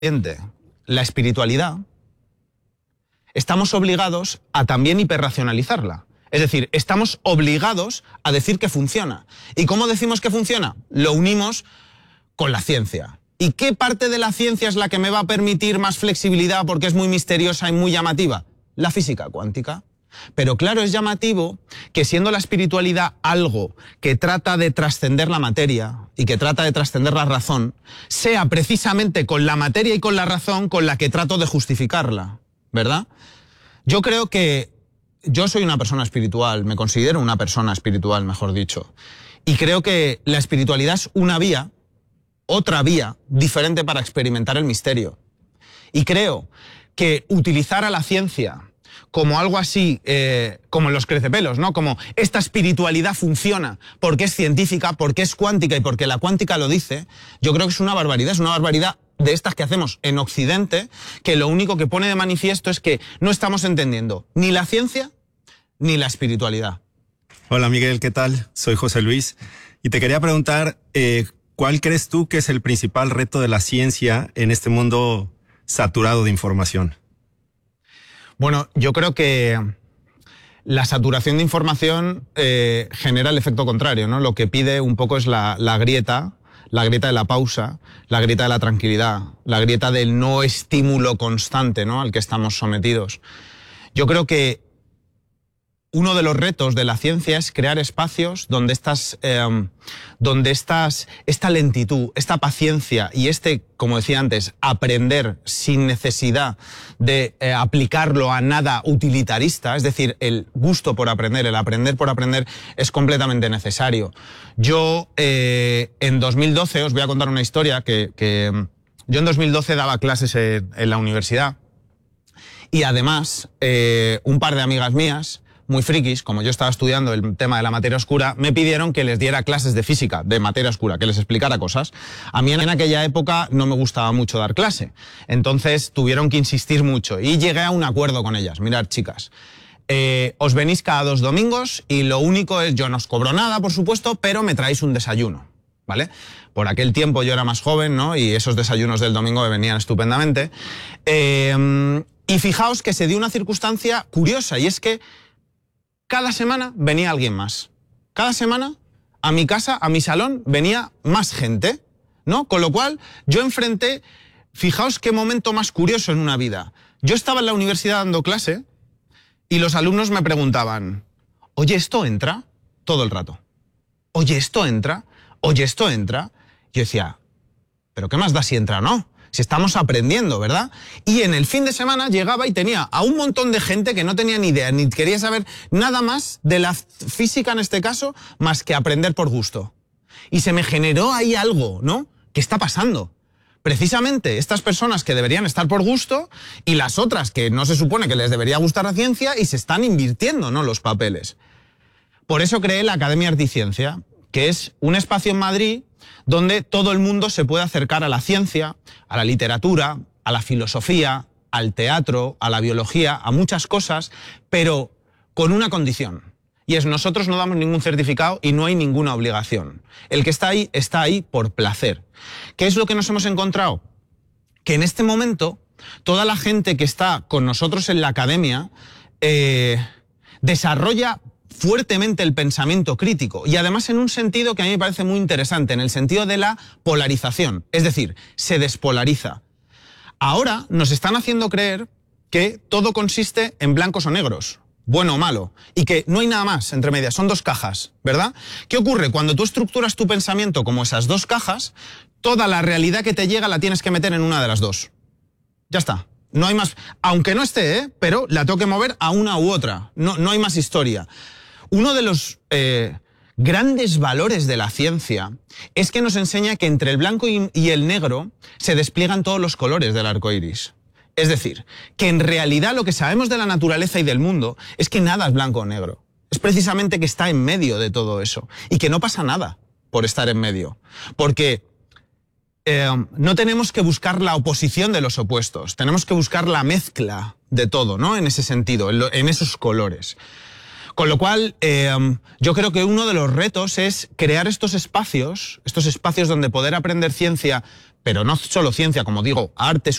la espiritualidad, estamos obligados a también hiperracionalizarla. Es decir, estamos obligados a decir que funciona. ¿Y cómo decimos que funciona? Lo unimos con la ciencia. ¿Y qué parte de la ciencia es la que me va a permitir más flexibilidad porque es muy misteriosa y muy llamativa? La física cuántica. Pero claro, es llamativo que siendo la espiritualidad algo que trata de trascender la materia y que trata de trascender la razón, sea precisamente con la materia y con la razón con la que trato de justificarla, ¿verdad? Yo creo que yo soy una persona espiritual, me considero una persona espiritual, mejor dicho, y creo que la espiritualidad es una vía, otra vía diferente para experimentar el misterio. Y creo que utilizar a la ciencia como algo así, como en los crecepelos, ¿no? Como esta espiritualidad funciona porque es científica, porque es cuántica y porque la cuántica lo dice, yo creo que es una barbaridad de estas que hacemos en Occidente, que lo único que pone de manifiesto es que no estamos entendiendo ni la ciencia ni la espiritualidad. Hola Miguel, ¿qué tal? Soy José Luis y te quería preguntar, ¿cuál crees tú que es el principal reto de la ciencia en este mundo saturado de información? Bueno, yo creo que la saturación de información genera el efecto contrario, ¿no? Lo que pide un poco es la grieta de la pausa, la grieta de la tranquilidad, la grieta del no estímulo constante, ¿no?, al que estamos sometidos. Yo creo que uno de los retos de la ciencia es crear espacios donde esta lentitud, esta paciencia y como decía antes, aprender sin necesidad de aplicarlo a nada utilitarista, es decir, el gusto por aprender, el aprender por aprender es completamente necesario. Yo en 2012, os voy a contar una historia, que yo en 2012 daba clases en la universidad y además un par de amigas mías, muy frikis, como yo estaba estudiando el tema de la materia oscura, me pidieron que les diera clases de física, de materia oscura, que les explicara cosas. A mí en aquella época no me gustaba mucho dar clase, entonces tuvieron que insistir mucho y llegué a un acuerdo con ellas. Mirad, chicas, os venís cada 2 domingos y lo único es, yo no os cobro nada, por supuesto, pero me traéis un desayuno, ¿vale? Por aquel tiempo yo era más joven, ¿no?, y esos desayunos del domingo me venían estupendamente. Y fijaos que se dio una circunstancia curiosa, y es que cada semana venía alguien más. Cada semana a mi casa, a mi salón, venía más gente, ¿no? Con lo cual yo enfrenté, fijaos qué momento más curioso en una vida. Yo estaba en la universidad dando clase y los alumnos me preguntaban, oye, ¿esto entra? Todo el rato. Oye, ¿esto entra? Oye, ¿esto entra? Yo decía, ¿pero qué más da si entra o no? Si estamos aprendiendo, ¿verdad? Y en el fin de semana llegaba y tenía a un montón de gente que no tenía ni idea, ni quería saber nada más de la física en este caso, más que aprender por gusto. Y se me generó ahí algo, ¿no?, ¿qué está pasando? Precisamente estas personas que deberían estar por gusto y las otras que no se supone que les debería gustar la ciencia y se están invirtiendo, ¿no?, los papeles. Por eso creé la Academia Arte y Ciencia, que es un espacio en Madrid donde todo el mundo se puede acercar a la ciencia, a la literatura, a la filosofía, al teatro, a la biología, a muchas cosas, pero con una condición. Y es, nosotros no damos ningún certificado y no hay ninguna obligación. El que está ahí por placer. ¿Qué es lo que nos hemos encontrado? Que en este momento toda la gente que está con nosotros en la academia desarrolla fuertemente el pensamiento crítico y además en un sentido que a mí me parece muy interesante, en el sentido de la polarización, es decir, se despolariza. Ahora nos están haciendo creer que todo consiste en blancos o negros, bueno o malo, y que no hay nada más entre medias, son 2 cajas, ¿verdad? ¿Qué ocurre? Cuando tú estructuras tu pensamiento como esas 2 cajas, toda la realidad que te llega la tienes que meter en una de las 2. Ya está. No hay más, aunque no esté, pero la tengo que mover a una u otra, no hay más historia. Uno de los grandes valores de la ciencia es que nos enseña que entre el blanco y el negro se despliegan todos los colores del arco iris. Es decir, que en realidad lo que sabemos de la naturaleza y del mundo es que nada es blanco o negro. Es precisamente que está en medio de todo eso y que no pasa nada por estar en medio. Porque no tenemos que buscar la oposición de los opuestos, tenemos que buscar la mezcla de todo, ¿no?, en ese sentido, en esos colores. Con lo cual, yo creo que uno de los retos es crear estos espacios donde poder aprender ciencia, pero no solo ciencia, como digo, artes,